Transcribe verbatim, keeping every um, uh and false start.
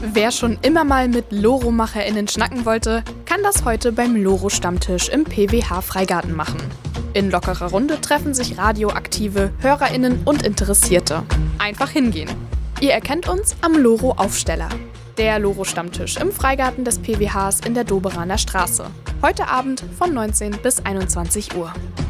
Wer schon immer mal mit LoRo-MacherInnen schnacken wollte, kann das heute beim LoRo-Stammtisch im P W H-Freigarten machen. In lockerer Runde treffen sich radioaktive HörerInnen und Interessierte. Einfach hingehen. Ihr erkennt uns am LoRo-Aufsteller. Der LoRo-Stammtisch im Freigarten des P W Hs in der Doberaner Straße. Heute Abend von neunzehn bis einundzwanzig Uhr.